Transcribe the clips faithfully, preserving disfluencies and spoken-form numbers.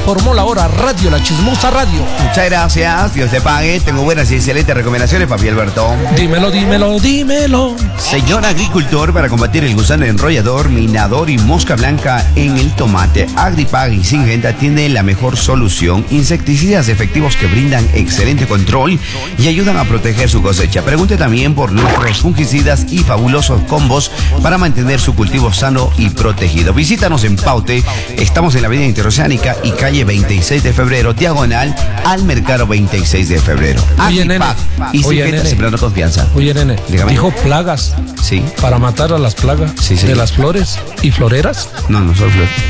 informó la hora radio, la chismosa radio. Muchas gracias, Dios te pague. Tengo buenas y excelentes recomendaciones, papi Alberto. Dímelo, dímelo, dímelo. Señor agricultor, para combatir el gusano enrollador, minador y mosca blanca en el tomate, Agripag y Syngenta tiene la mejor solución. Insecticidas efectivos que brindan excelente control y ayudan a proteger su cosecha. Pregunte también por nuestros fungicidas y fabulosos combos para mantener su cultivo sano y protegido. Visítanos en Paute. Estamos en la avenida Interoceánica y calle veintiséis de febrero, diagonal al mercado veintiséis de febrero. Oye, nene. Y Syngenta, sembrando confianza. Oye, nene. Dígame. Dijo plagas. Sí. Para matar a las plagas Sí, sí. de las flores y floreras. No, no soy flor.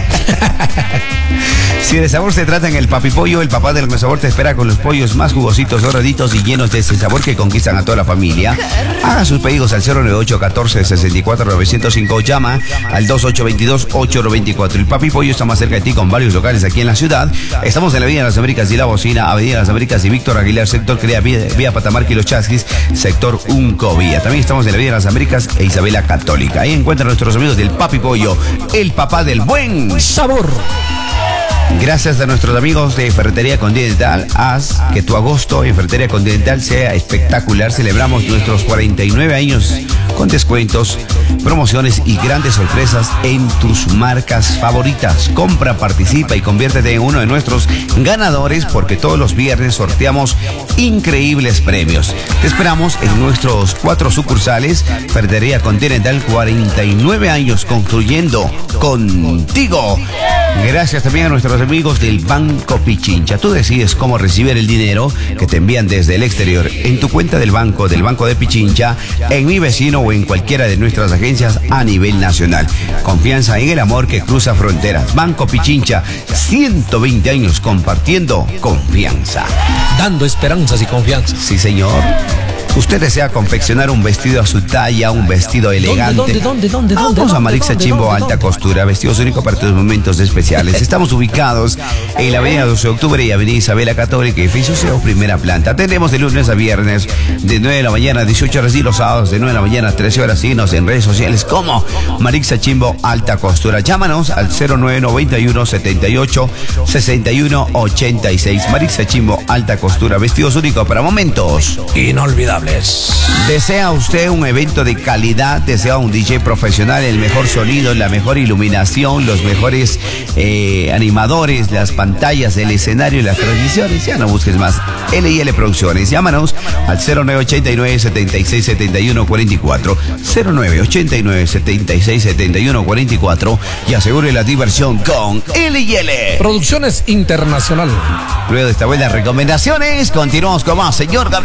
Si de sabor se trata en el Papi Pollo, el papá del sabor te espera con los pollos más jugositos, doraditos y llenos de ese sabor que conquistan a toda la familia. Haga sus pedidos al cero nueve ocho, catorce, sesenta y cuatro, novecientos cinco. Llama al dos ocho dos dos, ocho nueve cuatro. El Papi Pollo está más cerca de ti con varios locales aquí en la ciudad. Estamos en la Avenida de las Américas y La Bocina, Avenida de las Américas y Víctor Aguilar, sector Crea, vía, vía Patamarca y Los Chasquis, sector Uncovía. También estamos en la Avenida de las Américas e Isabela Católica. Ahí encuentran nuestros amigos del Papi Pollo, el papá del buen sabor. Gracias a nuestros amigos de Ferretería Continental, haz que tu agosto en Ferretería Continental sea espectacular. Celebramos nuestros cuarenta y nueve años con descuentos, promociones y grandes sorpresas en tus marcas favoritas. Compra, participa y conviértete en uno de nuestros ganadores porque todos los viernes sorteamos increíbles premios. Te esperamos en nuestros cuatro sucursales. Ferretería Continental, cuarenta y nueve años construyendo contigo. Gracias también a nuestros amigos del Banco Pichincha. Tú decides cómo recibir el dinero que te envían desde el exterior en tu cuenta del banco, del Banco de Pichincha, en Mi Vecino o en cualquiera de nuestras agencias a nivel nacional. Confianza en el amor que cruza fronteras. Banco Pichincha, ciento veinte años compartiendo confianza. Dando esperanzas y confianza. Sí, señor. ¿Usted desea confeccionar un vestido a su talla, un vestido elegante? ¿Dónde, dónde, dónde, dónde? Vamos a dónde, Marixa dónde, Chimbo dónde, Alta dónde? Costura, vestidos únicos para tus momentos especiales. Estamos ubicados en la avenida doce de octubre y avenida Isabela Católica, edificio C E O, primera planta. Tenemos de lunes a viernes, de nueve de la mañana a dieciocho horas y los sábados de nueve de la mañana a trece horas. Síguenos en redes sociales como Marixa Chimbo Alta Costura. Llámanos al cero nueve nueve uno, setenta y ocho, sesenta y uno ochenta y seis. Marixa Chimbo Alta Costura, vestidos únicos para momentos inolvidables. ¿Desea usted un evento de calidad? ¿Desea un D J profesional, el mejor sonido, la mejor iluminación, los mejores eh, animadores, las pantallas, el escenario y las transmisiones? Ya no busques más. L y L Producciones. Llámanos al cero nueve ocho nueve, setenta y seis, setenta y uno cuarenta y cuatro. cero nueve ocho nueve, setenta y seis, setenta y uno cuarenta y cuatro y asegure la diversión con L y L Producciones Internacional. Luego de estas buenas recomendaciones, continuamos con más, señor Gabriel.